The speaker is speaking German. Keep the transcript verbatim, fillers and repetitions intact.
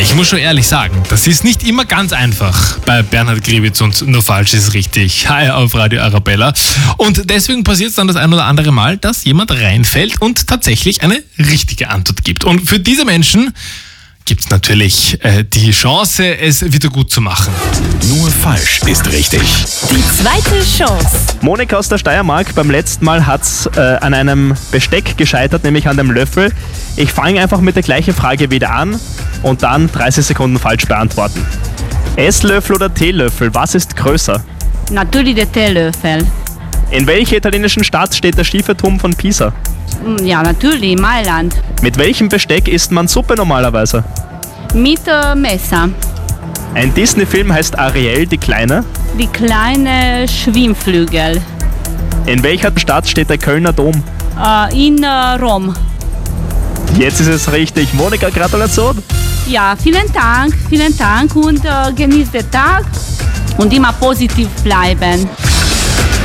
Ich muss schon ehrlich sagen, das ist nicht immer ganz einfach bei Bernhard Griebic und Nur falsch ist richtig. Hi auf Radio Arabella. Und deswegen passiert es dann das ein oder andere Mal, dass jemand reinfällt und tatsächlich eine richtige Antwort gibt. Und für diese Menschen gibt es natürlich äh, die Chance, es wieder gut zu machen. Nur falsch ist richtig. Die zweite Chance. Monika aus der Steiermark, beim letzten Mal hat es äh, an einem Besteck gescheitert, nämlich an dem Löffel. Ich fange einfach mit der gleichen Frage wieder an und dann dreißig Sekunden falsch beantworten. Esslöffel oder Teelöffel, was ist größer? Natürlich der Teelöffel. In welcher italienischen Stadt steht der schiefe Turm von Pisa? Ja, natürlich, Mailand. Mit welchem Besteck isst man Suppe normalerweise? Mit äh, Messer. Ein Disney-Film heißt Ariel, die Kleine. Die kleine Schwimmflügel. In welcher Stadt steht der Kölner Dom? Äh, in äh, Rom. Jetzt ist es richtig. Monika, Gratulation. Ja, vielen Dank, vielen Dank und äh, genießt den Tag und immer positiv bleiben.